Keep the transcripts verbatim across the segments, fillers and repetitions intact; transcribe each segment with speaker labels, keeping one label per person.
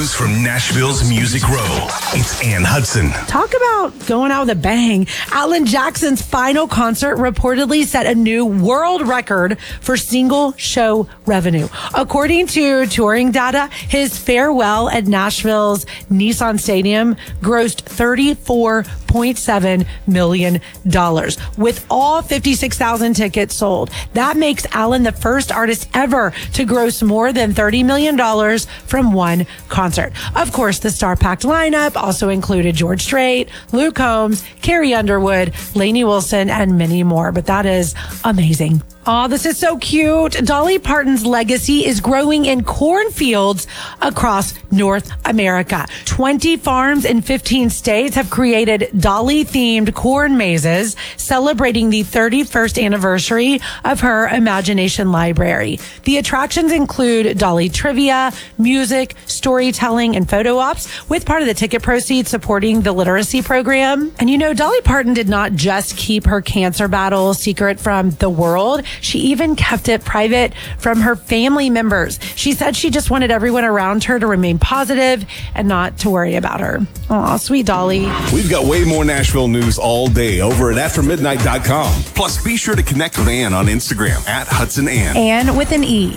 Speaker 1: news from Nashville's Music Row. It's Ann Hudson.
Speaker 2: Talk about going out with a bang. Alan Jackson's final concert reportedly set a new world record for single show revenue. According to touring data, his farewell at Nashville's Nissan Stadium grossed thirty-four point seven million dollars with all fifty-six thousand tickets sold. That makes Alan the first artist ever to gross more than thirty million dollars from one concert. Of course, the star-packed lineup also included George Strait, Luke Combs, Carrie Underwood, Lainey Wilson, and many more. But that is amazing. Oh, this is so cute. Dolly Parton's legacy is growing in cornfields across North America. twenty farms in fifteen states have created Dolly-themed corn mazes celebrating the thirty-first anniversary of her Imagination Library. The attractions include Dolly trivia, music, storytelling, and photo ops, with part of the ticket proceeds supporting the literacy program. And you know, Dolly Parton did not just keep her cancer battle secret from the world. She even kept it private from her family members. She said she just wanted everyone around her to remain positive and not to worry about her. Aw, sweet Dolly.
Speaker 1: We've got way more Nashville news all day over at after midnight dot com. Plus, be sure to connect with Ann on Instagram at Hudson Ann.
Speaker 2: Ann with an E.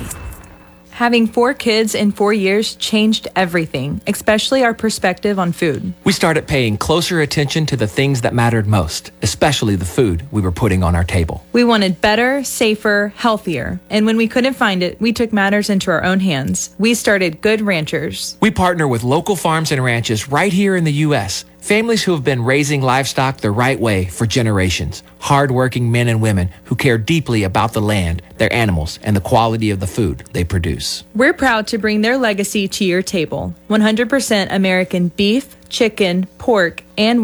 Speaker 3: Having four kids in four years changed everything, especially our perspective on food.
Speaker 4: We started paying closer attention to the things that mattered most, especially the food we were putting on our table.
Speaker 3: We wanted better, safer, healthier. And when we couldn't find it, we took matters into our own hands. We started Good Ranchers.
Speaker 4: We partner with local farms and ranches right here in the U S Families who have been raising livestock the right way for generations. Hardworking men and women who care deeply about the land, their animals, and the quality of the food they produce.
Speaker 3: We're proud to bring their legacy to your table. one hundred percent American beef, chicken, pork, and